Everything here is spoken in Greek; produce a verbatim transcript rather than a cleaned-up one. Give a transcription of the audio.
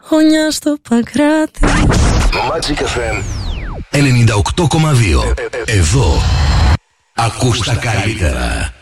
Χωνιά στο Παγκράτη. Magic εφ εμ ενενήντα οκτώ κόμμα δύο. Εδώ ακούς τα καλύτερα.